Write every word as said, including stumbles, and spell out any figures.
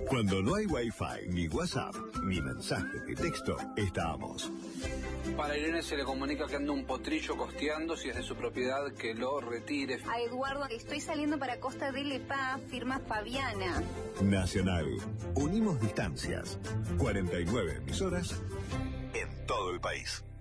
Cuando no hay Wi-Fi, ni WhatsApp, ni mensajes de texto, estamos. Para Irene se le comunica que anda un potrillo costeando, si es de su propiedad, que lo retire. A Eduardo, estoy saliendo para Costa del Epá, firma Fabiana. Nacional. Unimos distancias. cuarenta y nueve emisoras en todo el país.